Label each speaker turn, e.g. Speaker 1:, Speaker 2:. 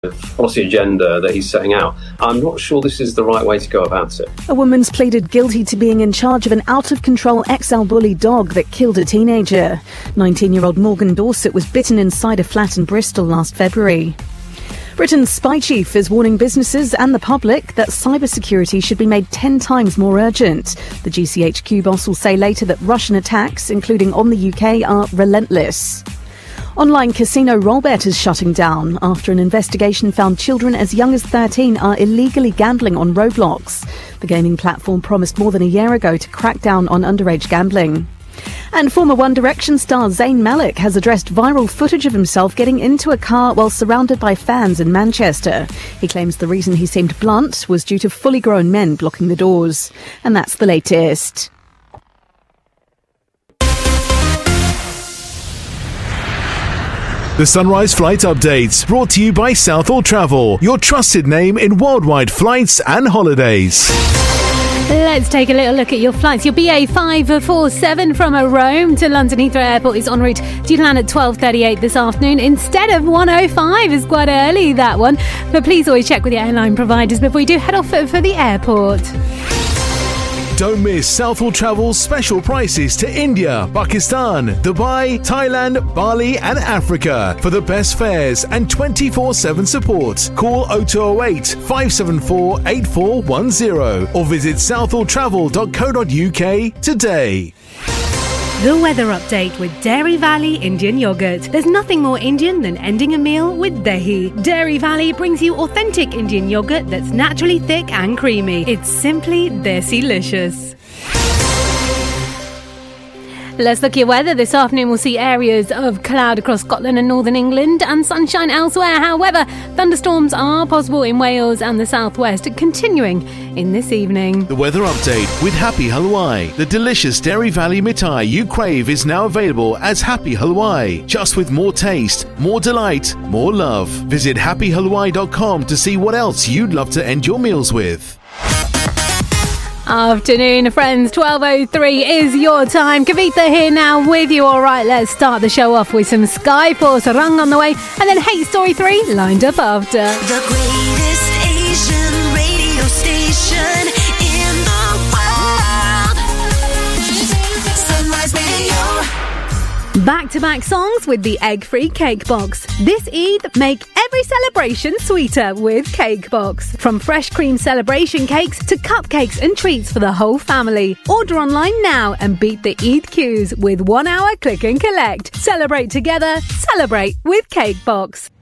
Speaker 1: policy agenda that he's setting out. I'm not sure this is the right way to go about it.
Speaker 2: A woman's pleaded guilty to being in charge of an out-of-control XL bully dog that killed a teenager. 19-year-old Morgan Dorset was bitten inside a flat in Bristol last February. Britain's spy chief is warning businesses and the public that cybersecurity should be made 10 times more urgent. The GCHQ boss will say later that Russian attacks, including on the UK, are relentless. Online casino Rollbet is shutting down after an investigation found children as young as 13 are illegally gambling on Roblox. The gaming platform promised more than a year ago to crack down on underage gambling. And former One Direction star Zayn Malik has addressed viral footage of himself getting into a car while surrounded by fans in Manchester. He claims the reason he seemed blunt was due to fully grown men blocking the doors. And that's the latest.
Speaker 3: The Sunrise Flight Updates, brought to you by Southall Travel, your trusted name in worldwide flights and holidays.
Speaker 4: Let's take a little look at your flights. Your BA 547 from Rome to London Heathrow Airport is en route due to land at 12:38 this afternoon instead of 1:05. It's quite early, that one. But please always check with your airline providers before you do head off for the airport.
Speaker 3: Don't miss Southall Travel's special prices to India, Pakistan, Dubai, Thailand, Bali and Africa. For the best fares and 24/7 support, call 0208 574 8410 or visit southalltravel.co.uk today.
Speaker 4: The weather update with Dairy Valley Indian Yogurt. There's nothing more Indian than ending a meal with dahi. Dairy Valley brings you authentic Indian yogurt that's naturally thick and creamy. It's simply desi-licious. Let's look at your weather. This afternoon we'll see areas of cloud across Scotland and northern England and sunshine elsewhere. However, thunderstorms are possible in Wales and the southwest, continuing in this evening.
Speaker 3: The weather update with Happy Halwai. The delicious Dairy Valley mithai you crave is now available as Happy Halwai. Just with more taste, more delight, more love. Visit happyhalwai.com to see what else you'd love to end your meals with.
Speaker 4: Afternoon, friends. 12:03 is your time. Kavita here now with you. All right, let's start the show off with some Skyforce Rang on the way, and then Hate Story 3 lined up after.
Speaker 5: The greatest Asian radio station in the world. Sunrise Radio.
Speaker 4: Back-to-back songs with the egg-free Cake Box. This Eid, make every celebration sweeter with Cake Box. From fresh cream celebration cakes to cupcakes and treats for the whole family. Order online now and beat the Eid queues with 1 hour click and collect. Celebrate together, celebrate with Cake Box.